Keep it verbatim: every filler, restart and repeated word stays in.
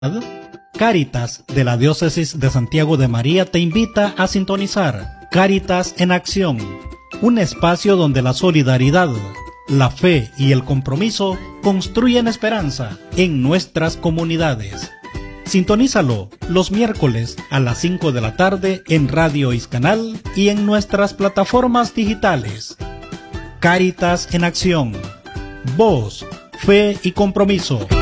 Cáritas de la Diócesis de Santiago de María te invita a sintonizar Cáritas en Acción, un espacio donde la solidaridad, la fe y el compromiso construyen esperanza en nuestras comunidades. Sintonízalo los miércoles a las cinco de la tarde en Radio Iscanal y en nuestras plataformas digitales. Cáritas en Acción. Voz, fe y compromiso.